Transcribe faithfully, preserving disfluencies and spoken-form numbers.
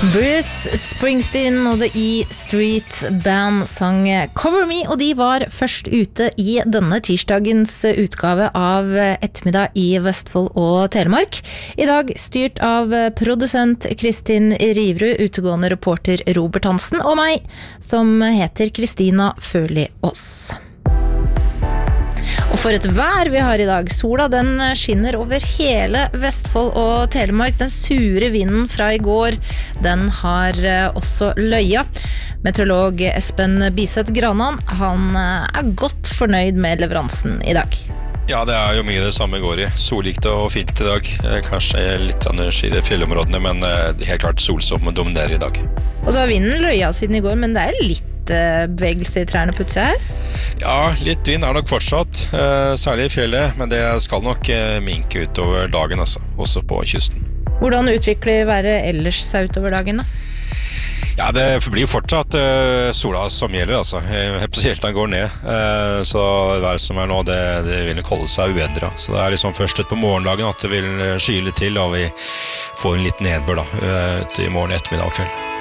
Bruce Springsteen og The E Street Band sang Cover Me, og de var først ute i denne tirsdagens utgave av Ettermiddag i Vestfold og Telemark. I dag styrt av produsent Kristin Riverud, utegående reporter Robert Hansen og meg, som heter Kristina Føli Ås. Og for et vær vi har i dag. Sola den skinner over hele Vestfold og Telemark. Den sure vinden fra i går, den har også løya. Meteorolog Espen Biseth Granan, han er godt fornøyd med leveransen i dag. Ja, det er jo mye det samme går i. Solrikt og fint i dag. Kanskje litt skyer i fjellområdene, men helt klart sol som dominerer i dag. Og så har vinden løya siden i går, men det er litt bevegelse i trærne på utsida her? Ja, litt vind er nok fortsatt, eh, særlig i fjellet, men det skal nok eh, minke utover dagen, altså, også på kysten. Hvordan utvikler været ellers seg utover dagen da? Ja, det blir jo fortsatt eh, sola som gjelder, altså. Spesielt den går ned, eh, så det været som er nå, det, det vil nok holde seg uendret. Så det er liksom først ut på morgendagen at det vil skyle til, og vi får en litt nedbør da, ut i morgen, ettermiddag og kveld.